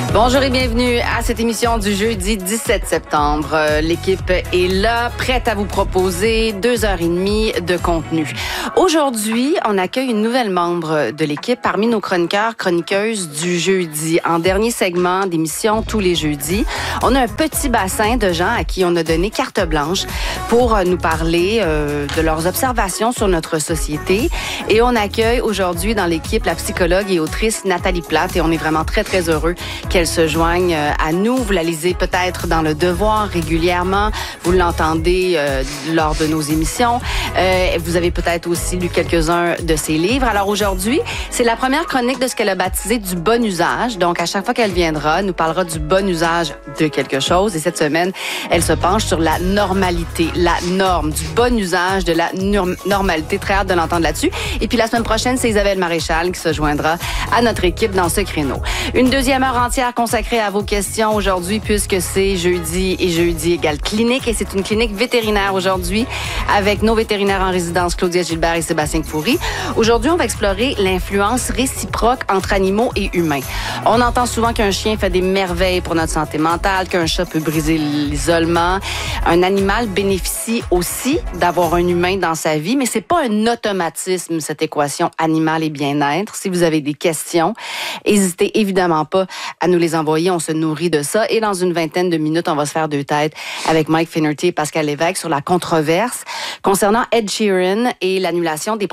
Bonjour et bienvenue à cette émission du jeudi 17 septembre. L'équipe est là, prête à vous proposer 2h30 de contenu. Aujourd'hui, on accueille une nouvelle membre de l'équipe parmi nos chroniqueuses du jeudi. En dernier segment d'émission tous les jeudis, on a un petit bassin de gens à qui on a donné carte blanche pour nous parler de leurs observations sur notre société. Et on accueille aujourd'hui dans l'équipe la psychologue et autrice Nathalie Platte et on est vraiment très, très heureux qu'elle se joigne à nous. Vous la lisez peut-être dans Le Devoir régulièrement. Vous l'entendez lors de nos émissions. Vous avez peut-être aussi lu quelques-uns de ses livres. Alors aujourd'hui, c'est la première chronique de ce qu'elle a baptisé du bon usage. Donc à chaque fois qu'elle viendra, elle nous parlera du bon usage de quelque chose. Et cette semaine, elle se penche sur la normalité, la norme, du bon usage de la normalité. Très hâte de l'entendre là-dessus. Et puis la semaine prochaine, c'est Isabelle Maréchal qui se joindra à notre équipe dans ce créneau. Une deuxième heure entière consacrée à vos questions aujourd'hui puisque c'est jeudi et jeudi égale clinique et c'est une clinique vétérinaire aujourd'hui avec nos vétérinaires en résidence Claudia Gilbert et Sébastien Kfoury. Aujourd'hui, on va explorer l'influence réciproque entre animaux et humains. On entend souvent qu'un chien fait des merveilles pour notre santé mentale, qu'un chat peut briser l'isolement. Un animal bénéficie aussi d'avoir un humain dans sa vie, mais c'est pas un automatisme, cette équation animal et bien-être. Si vous avez des questions, n'hésitez évidemment pas à nous les envoyer. On se nourrit de ça. Et dans une vingtaine de minutes, on va se faire deux têtes avec Mike Finnerty et Pascal Lévesque sur la controverse concernant Ed Sheeran et l'annulation des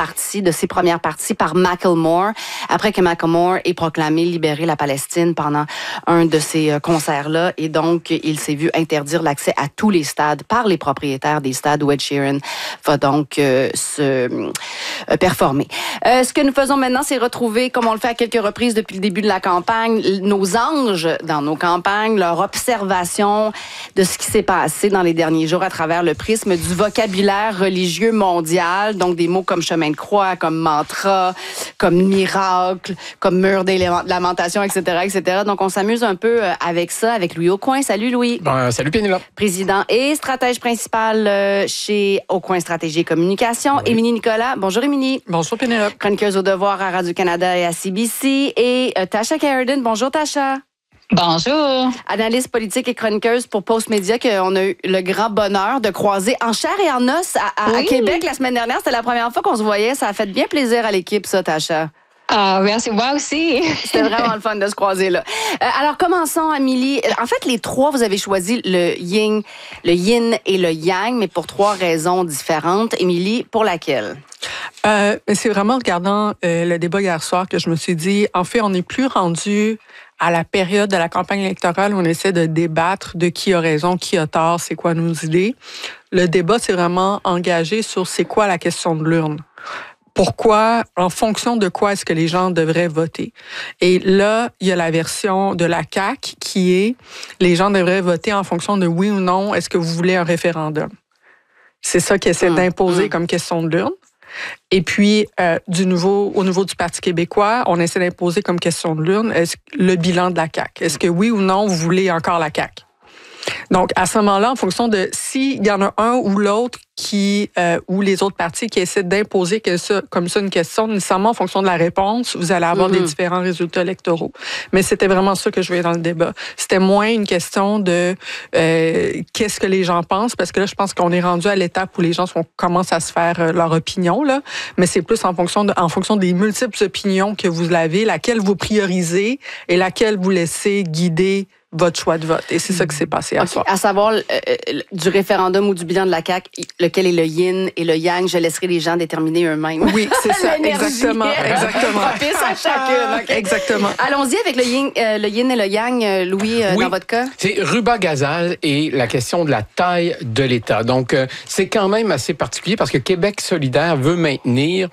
ses premières parties par Macklemore, après que Macklemore ait proclamé libérer la Palestine pendant un de ces concerts-là. Et donc, il s'est vu interdire l'accès à tous les stades par les propriétaires des stades où Ed Sheeran va donc se performer. Ce que nous faisons maintenant, c'est retrouver, comme on le fait à quelques reprises depuis le début de la campagne, nos anges dans nos campagnes, leur observation de ce qui s'est passé dans les derniers jours à travers le prisme du vocabulaire religieux mondial, donc des mots comme chemin de croix, comme mantra, comme miracle, comme mur des lamentations, etc., etc. Donc, on s'amuse un peu avec ça, avec Louis Aucoin. Salut, Louis. Salut, Pénélope. Président et stratège principal chez Aucoin Stratégie et Communication. Oui. Émilie Nicolas. Bonjour, Émilie. Bonjour, Pénélope. Chroniqueuse au Devoir à Radio-Canada et à CBC. Et Tasha Carradine. Bonjour, Tasha. Bonjour. Analyste politique et chroniqueuse pour Postmédia qu'on a eu le grand bonheur de croiser en chair et en os à Québec la semaine dernière. C'était la première fois qu'on se voyait. Ça a fait bien plaisir à l'équipe, ça, Tasha. Ah, merci, moi aussi. C'était vraiment le fun de se croiser là. Alors, commençons, Amélie. En fait, les trois, vous avez choisi le yin et le yang, mais pour trois raisons différentes. Émilie, pour laquelle? C'est vraiment en regardant le débat hier soir que je me suis dit, en fait, on n'est plus rendu à la période de la campagne électorale où on essaie de débattre de qui a raison, qui a tort, c'est quoi nos idées. Le débat, c'est vraiment engagé sur c'est quoi la question de l'urne. Pourquoi, en fonction de quoi est-ce que les gens devraient voter? Et là, il y a la version de la CAQ qui est les gens devraient voter en fonction de oui ou non, est-ce que vous voulez un référendum? C'est ça qu'ils essaient d'imposer comme question de l'urne. Et puis, au niveau du Parti québécois, on essaie d'imposer comme question de l'urne le bilan de la CAQ. Est-ce que oui ou non, vous voulez encore la CAQ? Donc, à ce moment-là, en fonction de s'il y en a un ou l'autre ou les autres partis qui essaient d'imposer comme ça une question, nécessairement en fonction de la réponse, vous allez avoir des différents résultats électoraux. Mais c'était vraiment ça que je voyais dans le débat. C'était moins une question de qu'est-ce que les gens pensent, parce que là, je pense qu'on est rendu à l'étape où les gens commencent à se faire leur opinion, là. Mais c'est plus en fonction des multiples opinions que vous avez, laquelle vous priorisez et laquelle vous laissez guider votre choix de vote. Et c'est ça qui s'est passé à soir. À savoir, du référendum ou du bilan de la CAQ, lequel est le yin et le yang, je laisserai les gens déterminer eux-mêmes. Oui, c'est ça, exactement. Propice à chacune. Okay. Exactement. Allons-y avec le yin et le yang, Louis, dans votre cas. C'est Ruba Gazal et la question de la taille de l'État. Donc, c'est quand même assez particulier parce que Québec solidaire veut maintenir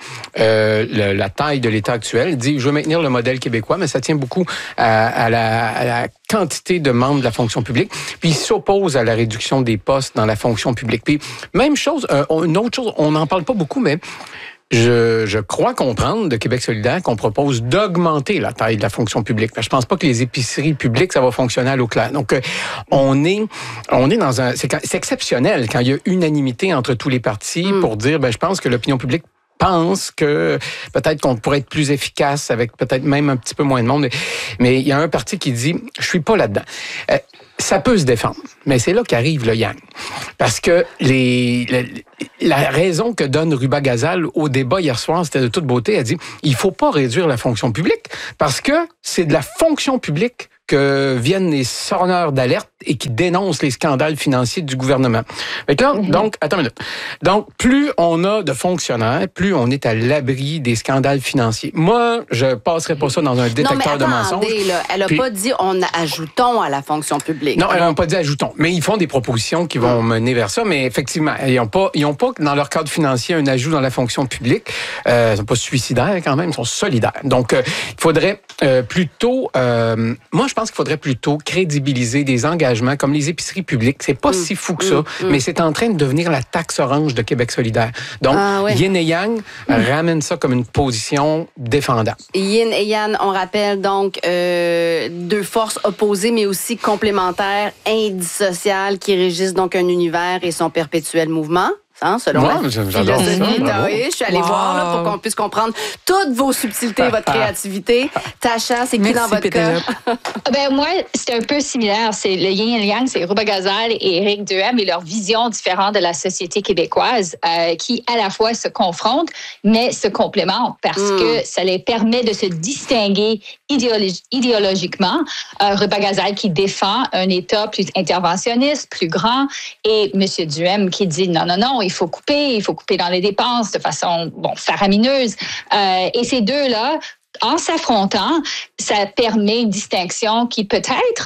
la taille de l'État actuel. Il dit, je veux maintenir le modèle québécois, mais ça tient beaucoup à la quantité de membres de la fonction publique, puis il s'oppose à la réduction des postes dans la fonction publique. Puis, même chose, une autre chose, on n'en parle pas beaucoup, mais je crois comprendre de Québec solidaire qu'on propose d'augmenter la taille de la fonction publique. Je pense pas que les épiceries publiques, ça va fonctionner à l'eau claire. Donc, on est dans c'est exceptionnel quand il y a unanimité entre tous les partis pour dire, je pense que l'opinion publique pense que peut-être qu'on pourrait être plus efficace avec peut-être même un petit peu moins de monde. Mais il y a un parti qui dit, je suis pas là-dedans. Ça peut se défendre, mais c'est là qu'arrive le yang. Parce que la raison que donne Ruba Gazal au débat hier soir, c'était de toute beauté, elle dit, il faut pas réduire la fonction publique parce que c'est de la fonction publique que viennent les sonneurs d'alerte et qui dénoncent les scandales financiers du gouvernement. Fait que là, donc, attends une minute. Donc, plus on a de fonctionnaires, plus on est à l'abri des scandales financiers. Moi, je passerai pas ça dans un détecteur de mensonges. Là, elle n'a pas dit on ajoutons à la fonction publique. Non, elle n'a pas dit ajoutons. Mais ils font des propositions qui vont mener vers ça. Mais effectivement, ils n'ont pas dans leur cadre financier un ajout dans la fonction publique. Ils ne sont pas suicidaires quand même, ils sont solidaires. Donc, il faudrait plutôt... moi, je pense qu'il faudrait plutôt crédibiliser des engagements comme les épiceries publiques. C'est pas si fou que ça, mais c'est en train de devenir la taxe orange de Québec solidaire. Donc, Yin et Yang ramène ça comme une position défendable. Yin et Yang, on rappelle donc deux forces opposées, mais aussi complémentaires, indissociables, qui régissent donc un univers et son perpétuel mouvement. Selon la philosophie taoïste. Je suis allée voir là, pour qu'on puisse comprendre toutes vos subtilités, votre créativité. Tasha, c'est qui dans votre cas? Moi, c'est un peu similaire. C'est le yin et le yang, c'est Ruba Gazal et Éric Duhem et leur vision différente de la société québécoise qui, à la fois, se confrontent, mais se complémentent parce que ça les permet de se distinguer idéologiquement. Ruba Gazal qui défend un État plus interventionniste, plus grand, et M. Duhem qui dit non, il faut couper dans les dépenses de façon faramineuse. Et ces deux-là, en s'affrontant, ça permet une distinction qui peut-être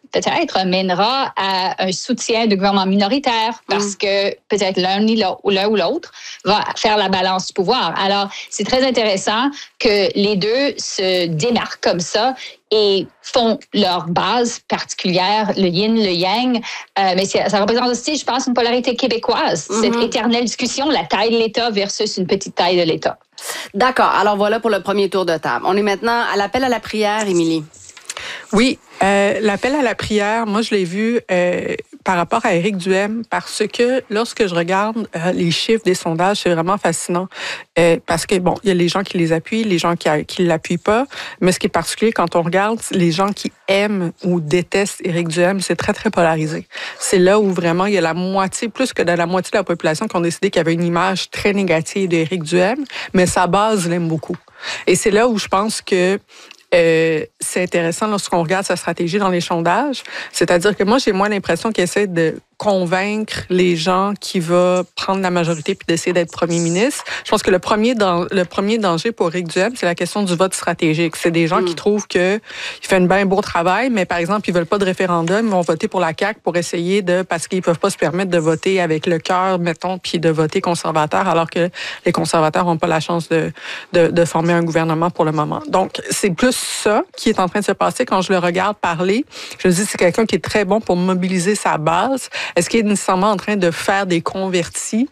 mènera à un soutien du gouvernement minoritaire parce que peut-être l'un ou l'autre va faire la balance du pouvoir. Alors, c'est très intéressant que les deux se démarquent comme ça et font leur base particulière, le yin, le yang. Mais ça représente aussi, je pense, une polarité québécoise. Cette éternelle discussion, la taille de l'État versus une petite taille de l'État. D'accord. Alors voilà pour le premier tour de table. On est maintenant à l'appel à la prière, Émilie. Oui, l'appel à la prière, moi, je l'ai vu par rapport à Éric Duhem parce que lorsque je regarde les chiffres des sondages, c'est vraiment fascinant parce que, il y a les gens qui les appuient, les gens qui ne l'appuient pas, mais ce qui est particulier quand on regarde les gens qui aiment ou détestent Éric Duhem, c'est très, très polarisé. C'est là où vraiment il y a la moitié, plus que de la moitié de la population qui ont décidé qu'il y avait une image très négative d'Éric Duhem, mais sa base l'aime beaucoup. Et c'est là où je pense que c'est intéressant lorsqu'on regarde sa stratégie dans les sondages. C'est-à-dire que moi, j'ai moins l'impression qu'il essaie de convaincre les gens qui va prendre la majorité puis d'essayer d'être premier ministre. Je pense que le premier danger pour Éric Duhem, c'est la question du vote stratégique. C'est des gens qui trouvent qu'il fait un bien beau travail, mais par exemple, ils veulent pas de référendum, ils vont voter pour la CAQ pour essayer parce qu'ils peuvent pas se permettre de voter avec le cœur, mettons, puis de voter conservateur, alors que les conservateurs n'ont pas la chance de former un gouvernement pour le moment. Donc, c'est plus ça qui est en train de se passer quand je le regarde parler. Je me dis, c'est quelqu'un qui est très bon pour mobiliser sa base. Est-ce qu'il est nécessairement en train de faire des convertis?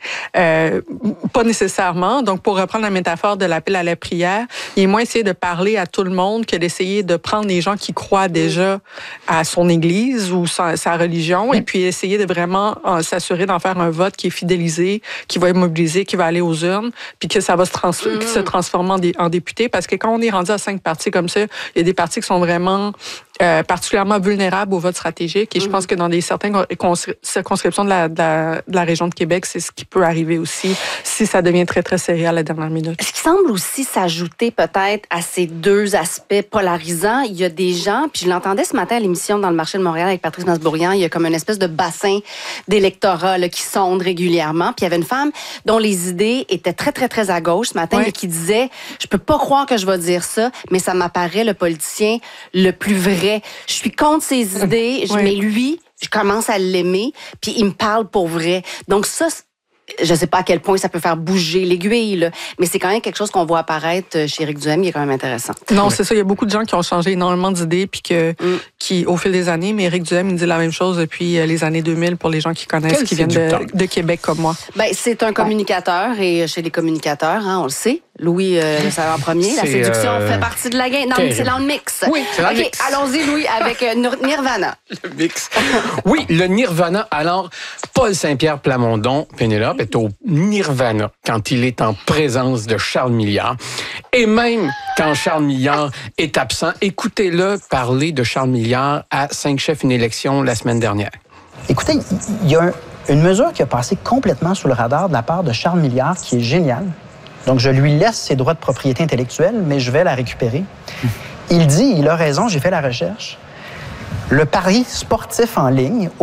Pas nécessairement. Donc, pour reprendre la métaphore de l'appel à la prière, il est moins essayer de parler à tout le monde que d'essayer de prendre les gens qui croient déjà à son église ou sa religion et puis essayer de vraiment s'assurer d'en faire un vote qui est fidélisé, qui va être mobilisé, qui va aller aux urnes, puis que ça va se transformer en député. Parce que quand on est rendu à 5 partis comme ça, il y a des partis qui sont vraiment particulièrement vulnérables au vote stratégique. Et je pense que dans certaines circonscriptions de la région de Québec, c'est ce qui peut arriver aussi si ça devient très, très serré à la dernière minute. Ce qui semble aussi s'ajouter peut-être à ces deux aspects polarisants, il y a des gens, puis je l'entendais ce matin à l'émission dans le marché de Montréal avec Patrice Masbourian, il y a comme une espèce de bassin d'électorat là, qui sonde régulièrement. Puis il y avait une femme dont les idées étaient très, très, très à gauche ce matin et qui disait, je peux pas croire que je vais dire ça, mais ça m'apparaît le politicien le plus vrai. Je suis contre ses idées, mais lui, je commence à l'aimer, puis il me parle pour vrai. Donc ça, je sais pas à quel point ça peut faire bouger l'aiguille, là, mais c'est quand même quelque chose qu'on voit apparaître chez Éric Duhem, qui est quand même intéressant. Non, c'est ça. Il y a beaucoup de gens qui ont changé énormément d'idées, puis qui, au fil des années, mais Éric Duhem, il dit la même chose depuis les années 2000 pour les gens qui connaissent, qui viennent de Québec comme moi. Ben, c'est un communicateur, et chez les communicateurs, on le sait, Louis le savait en premier. La C'est, séduction fait partie de la game. Non, terrible. c'est dans le mix. Oui, c'est dans le OK, mix. allons-y, Louis, avec Nirvana. Le mix. Oui, le Nirvana. Alors, Paul Saint-Pierre Plamondon, Pénélope, est au Nirvana quand il est en présence de Charles Milliard. Et même quand Charles Milliard est absent, écoutez-le parler de Charles Milliard à 5 chefs une élection la semaine dernière. Écoutez, il y a une mesure qui a passé complètement sous le radar de la part de Charles Milliard qui est géniale. Donc, je lui laisse ses droits de propriété intellectuelle, mais je vais la récupérer. Il dit, il a raison, j'ai fait la recherche, le pari sportif en ligne